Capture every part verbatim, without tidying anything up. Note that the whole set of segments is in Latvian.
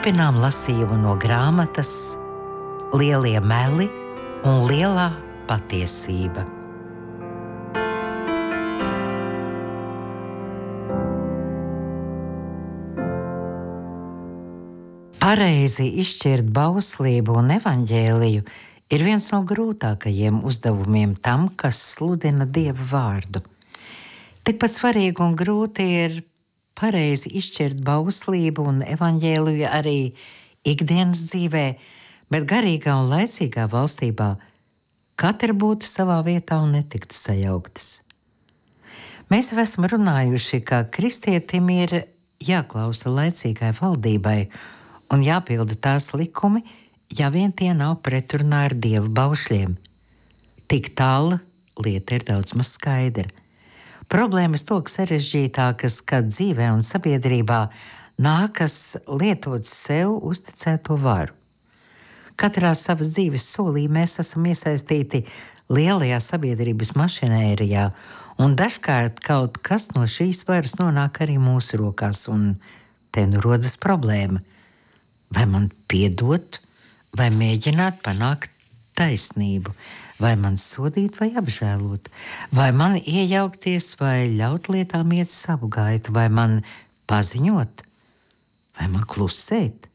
Turpinām lasījumu no grāmatas Lielie meli un lielā patiesība. Pareizi izšķirt bauslību un evaņģēliju ir viens no grūtākajiem uzdevumiem tam, kas sludina Dieva vārdu. Tikpat svarīgi un grūti ir pareizi izšķirt bauslību un evaņģēliju arī ikdienas dzīvē, bet garīgā un laicīgā valstībā katra būtu savā vietā un netiktu sajauktas. Mēs jau esam runājuši, ka kristietim ir jāklausa laicīgai valdībai un jāpilda tās likumi, ja vien tie nav pretrunā ar Dieva baušļiem. Tik tālu lieta ir daudz maz skaidra. Problēmas tok sarežģītākas, kad dzīvē un sabiedrībā nākas lietot sev uzticēto varu. Katrā savas dzīves solī mēs esam iesaistīti lielajā sabiedrības mašinērijā, un dažkārt kaut kas no šīs varas nonāk arī mūsu rokās, un te nu rodas problēma. Vai man piedot, vai mēģināt panākt taisnību, vai man sodīt vai apžēlot, vai man iejaukties vai ļaut lietām iet savu gaitu, vai man paziņot, vai man klusēt?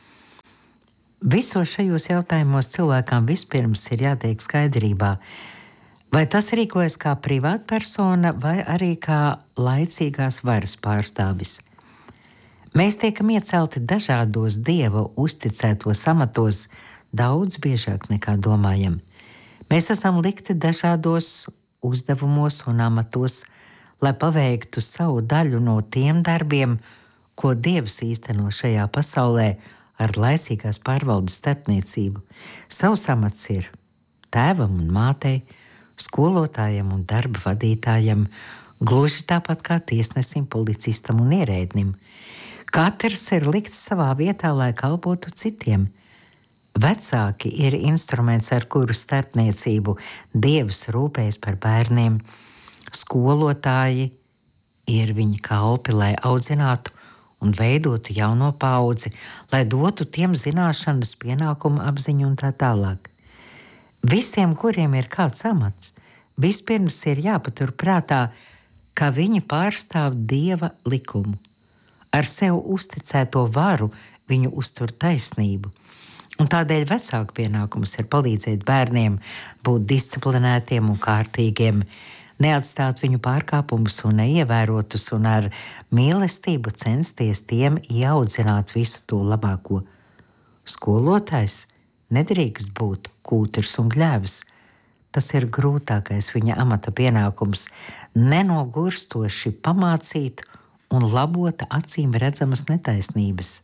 Visos šajos jautājumos cilvēkam vispirms ir jātiek skaidrībā, vai tas rīkojas kā privātpersona vai arī kā laicīgās varas pārstāvis. Mēs tiekam iecelti dažādos Dieva uzticētos amatos daudz biežāk nekā domājam. Mēs esam likti dažādos uzdevumos un amatos, lai paveiktu savu daļu no tiem darbiem, ko Dievs īsteno šajā pasaulē ar laicīgās pārvaldes starpniecību. Savs amats ir tēvam un mātei, skolotājam un darba vadītājam, gluži tāpat kā tiesnesim, policistam un ierēdnim. Katrs ir likts savā vietā, lai kalpotu citiem. Vecāki ir instruments, ar kuru starpniecību Dievs rūpējas par bērniem. Skolotāji ir viņa kalpi, lai audzinātu un veidotu jauno paudzi, lai dotu tiem zināšanas, pienākumu apziņu un tā tālāk. Visiem, kuriem ir kāds amats, vispirms ir jāpatur prātā, ka viņi pārstāv Dieva likumu. Ar sev uzticēto varu viņu uztur taisnību. Un tādēļ vecāku pienākums ir palīdzēt bērniem būt disciplinētiem un kārtīgiem, neatstāt viņu pārkāpumus un neievērotus un ar mīlestību censties tiem ieaudzināt visu to labāko. Skolotājs nedrīkst būt kūtrs un gļēvs. Tas ir grūtākais viņa amata pienākums – nenogurstoši pamācīt un labot acīm redzamas netaisnības.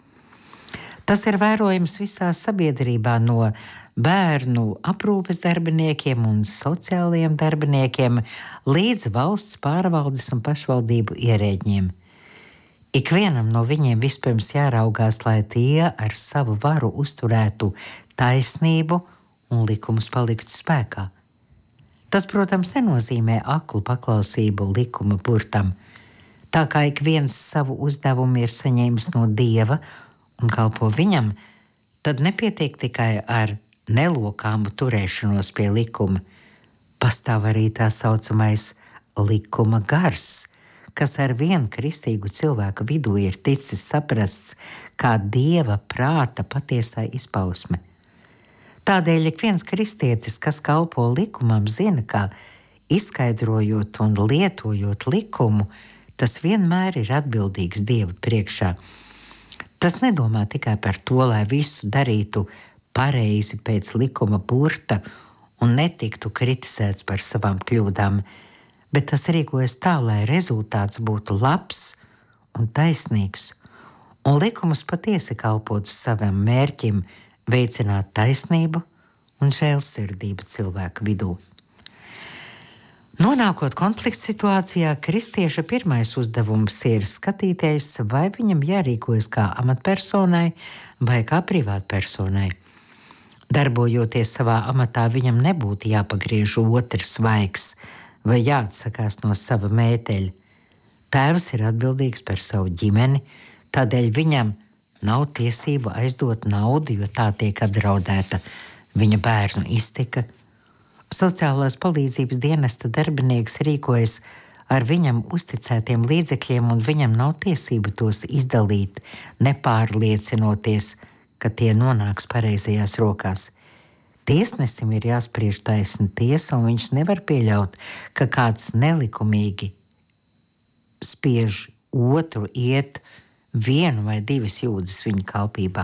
Tas ir vērojams visā sabiedrībā, no bērnu aprūpes darbiniekiem un sociālajiem darbiniekiem līdz valsts pārvaldes un pašvaldību ierēģiem. Ikvienam no viņiem vispirms jāraugās, lai tie ar savu varu uzturētu taisnību un likumus paliktu spēkā. Tas, protams, nenozīmē aklu paklausību likuma burtam. Tā kā ik viens savu uzdevumu ir saņēmis no Dieva un kalpo viņam, tad nepietiek tikai ar nelokāmu turēšanos pie likuma. Pastāv arī tā saucamais likuma gars, kas ar vienu kristīgu cilvēku vidū ir ticis saprasts kā Dieva prāta patiesā izpausme. Tādēļ ik viens kristietis, kas kalpo likumam, zina, ka izskaidrojot un lietojot likumu, tas vienmēr ir atbildīgs Dieva priekšā. Tas nedomā tikai par to, lai visu darītu pareizi pēc likuma burta un netiktu kritizēts par savām kļūdām, bet tas rīkojas tā, lai rezultāts būtu labs un taisnīgs, un likums patiesi kalpotu savam mērķim veicināt taisnību un žēlsirdību cilvēku vidū. Nonākot konflikts situācijā, kristieša pirmais uzdevums ir skatīties, vai viņam jārīkojas kā amatpersonai vai kā privātpersonai. Darbojoties savā amatā, viņam nebūtu jāpagriež otrs svaigs vai jāatsakās no sava mēteļa. Tēvs ir atbildīgs par savu ģimeni, tādēļ viņam nav tiesību aizdot naudu, jo tā tiek apdraudēta viņa bērnu iztika. Sociālās palīdzības dienesta darbinieks rīkojas ar viņam uzticētiem līdzekļiem, un viņam nav tiesību tos izdalīt, nepārliecinoties, ka tie nonāks pareizajās rokās. Tiesnesim ir jāspriež taisna tiesa, un viņš nevar pieļaut, ka kāds nelikumīgi spiež otru iet vienu vai divas jūdzes viņa kalpībā.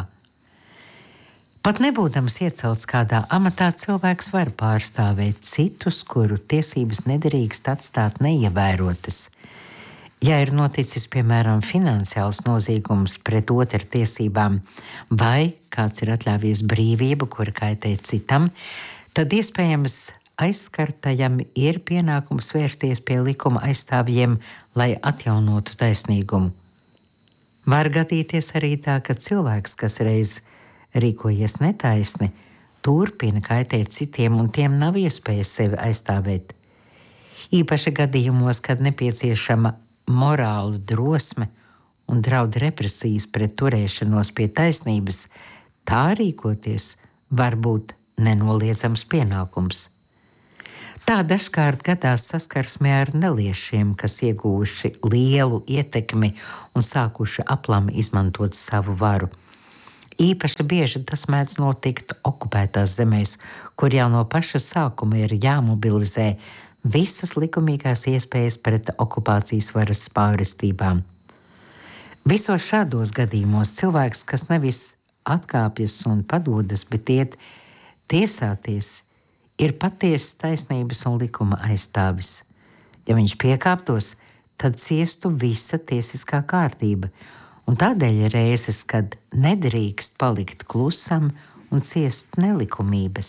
Pat nebūdams iecelts kādā amatā, cilvēks var pārstāvēt citus, kuru tiesības nedrīkst atstāt neievērotas. Ja ir noticis, piemēram, finansiāls noziegums pret otru tiesībām, vai kāds ir atļāvies brīvību, kura kaitē citam, tad iespējams aizskartajam ir pienākums vērsties pie likuma aizstāvjiem, lai atjaunotu taisnīgumu. Var gadīties arī tā, ka cilvēks, kas reiz rīkojies netaisni, turpina kaitēt citiem, un tiem nav iespējas sevi aizstāvēt. Īpaši gadījumos, kad nepieciešama morāla drosme un draud represijas pret turēšanos pie taisnības, tā rīkoties var būt nenoliedzams pienākums. Tā dažkārt gadās saskarsmē ar neliešiem, kas ieguvuši lielu ietekmi un sākuši aplami izmantot savu varu. Īpaši bieži tas mēdz notikt okupētās zemēs, kur jau no paša sākuma ir jāmobilizē visas likumīgās iespējas pret okupācijas varas pārestībām. Visos šādos gadījumos cilvēks, kas nevis atkāpjas un padodas, bet iet tiesāties, ir patiesas taisnības un likuma aizstāvis. Ja viņš piekāptos, tad ciestu visa tiesiskā kārtība, un tādēļ ir reizes, kad nedrīkst palikt klusam un ciest nelikumības.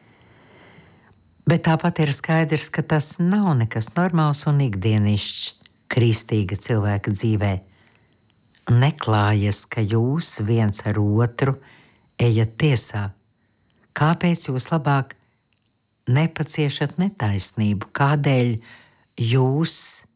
Bet tāpat ir skaidrs, ka tas nav nekas normāls un ikdienišķs kristīga cilvēka dzīvē. Neklājas, ka jūs viens ar otru ejat tiesā. Kāpēc jūs labāk nepaciešat netaisnību? Kādēļ jūs?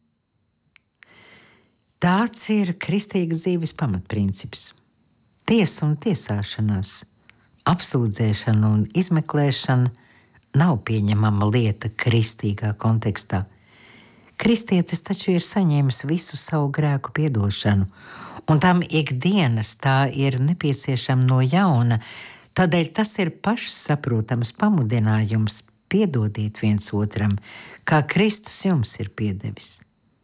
Tāds ir kristīgas dzīves pamatprincips. Tiesa un tiesāšanās, apsūdzēšana un izmeklēšana nav pieņemama lieta kristīgā kontekstā. Kristietis taču ir saņēmis visu savu grēku piedošanu, un tam ikdienas tā ir nepieciešama no jauna, tādēļ tas ir pašsaprotams pamudinājums piedodiet viens otram, kā Kristus jums ir piedevis.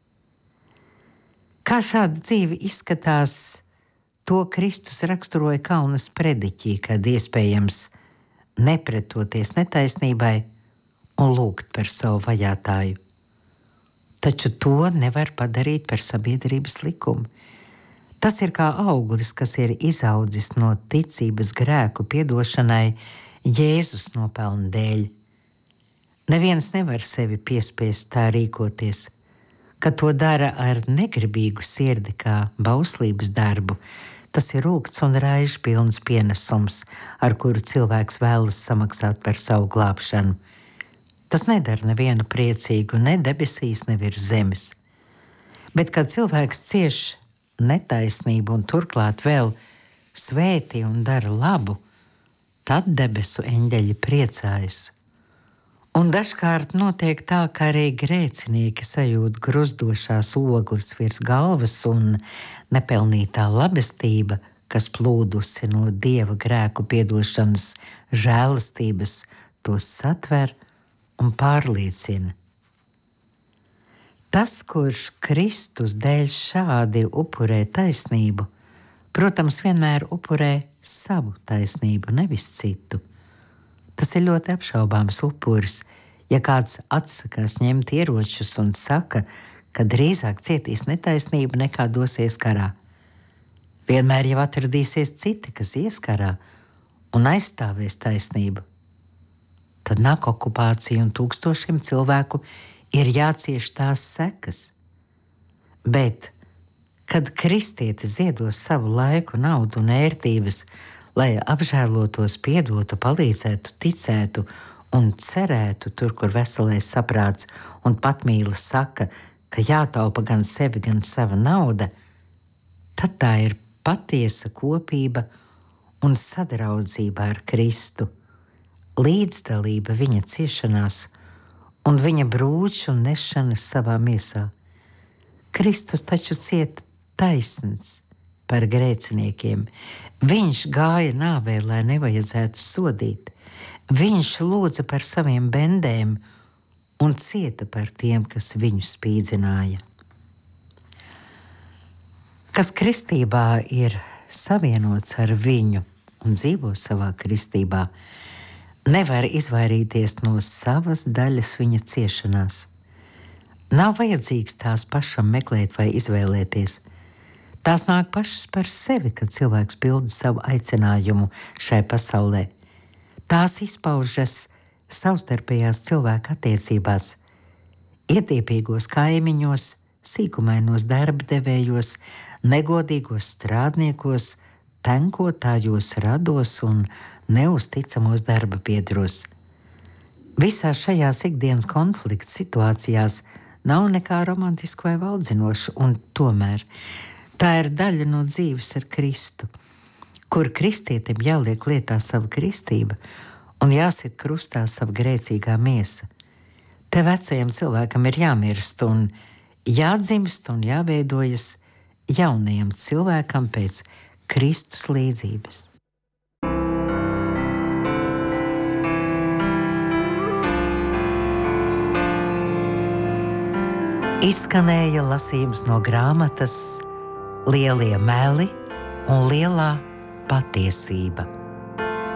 Kā šāda dzīve izskatās, to Kristus raksturoja Kalnas prediķī, kad iespējams nepretoties netaisnībai un lūgt par savu vajātāju. Taču to nevar padarīt par sabiedrības likumu. Tas ir kā auglis, kas ir izaudzis no ticības grēku piedošanai Jēzus nopelna dēļ. Neviens nevar sevi piespiest tā rīkoties, ka to dara ar negribīgu sirdi kā bauslības darbu. Tas ir rūgts un raižu pilns pienesums, ar kuru cilvēks vēlas samaksāt par savu glābšanu. Tas nedara nevienu priecīgu, ne debesīs, ne virs zemes. Bet, kad cilvēks cieš netaisnību un turklāt vēl svētī un dara labu, tad debesu eņģeļi priecājas. Un dažkārt notiek tā, ka arī grēcinieki sajūt gruzdošās ogles virs galvas, un nepelnītā labestība, kas plūdusi no Dieva grēku piedošanas žēlastības, tos satver un pārliecina. Tas, kurš Kristus dēļ šādi upurē taisnību, protams, vienmēr upurē savu taisnību, nevis citu. Tas ir ļoti apšaubāms upuris, ja kāds atsakās ņemt ieročus un saka, ka drīzāk cietīs netaisnību nekā dosies karā. Vienmēr jau atradīsies citi, kas ies karā un aizstāvēs taisnību. Tad nāk okupācija un tūkstošiem cilvēku ir jācieš tās sekas. Bet, kad kristietis ziedos savu laiku, naudu un ērtības, lai apžēlotos, piedotu, palīdzētu, ticētu un cerētu tur, kur veselais saprāts un patmīla saka, ka jātaupa gan sevi, gan sava nauda, tad tā ir patiesa kopība un sadraudzība ar Kristu, līdzdalība viņa ciešanās un viņa brūču nešana savā miesā. Kristus taču cieta taisns par grēciniekiem. Viņš gāja nāvē, lai nevajadzētu sodīt. Viņš lūdza par saviem bendēm un cieta par tiem, kas viņu spīdzināja. Kas kristībā ir savienots ar viņu un dzīvo savā kristībā, nevar izvairīties no savas daļas viņa ciešanās. Nav vajadzīgs tās pašam meklēt vai izvēlēties. Tās nāk pašas par sevi, kad cilvēks pilda savu aicinājumu šai pasaulē. Tās izpaužas savstarpējās cilvēku attiecībās, ietiepīgos kaimiņos, sīkumainos darba devējos, negodīgos strādniekos, tenkotājos, rados un neusticamos darba biedros. Visās šajās ikdienas konflikta situācijās nav nekā romantiska vai valdzinoša, un tomēr tā ir daļa no dzīves ar Kristu, kur kristietim jāliek lietā sava kristība un jāsit krustā sava grēcīgā miesa. Te vecajam cilvēkam ir jāmirst un jādzimst un jāveidojas jaunajam cilvēkam pēc Kristus līdzības. Izskanēja lasījums no grāmatas Lielie meli un lielā patiesība.